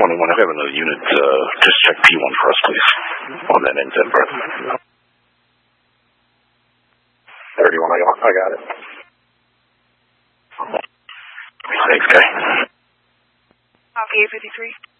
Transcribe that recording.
21, if you have another unit, just check P1 for us, please, on that NZ breath. 31, I got it. Thanks, guy. Copy 853.